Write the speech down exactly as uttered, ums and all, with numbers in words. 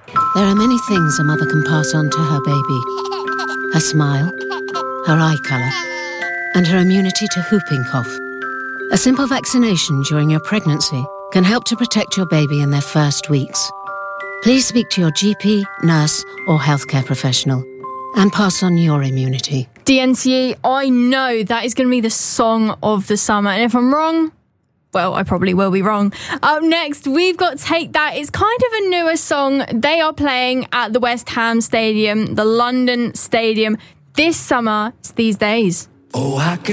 There are many things a mother can pass on to her baby. Her smile, her eye colour, and her immunity to whooping cough. A simple vaccination during your pregnancy can help to protect your baby in their first weeks. Please speak to your G P, nurse, or healthcare professional and pass on your immunity. D N C E, I know that is going to be the song of the summer. And if I'm wrong, well, I probably will be wrong. Up next, we've got Take That. It's kind of a newer song. They are playing at the West Ham Stadium, the London Stadium, this summer. It's These Days. Oh, I can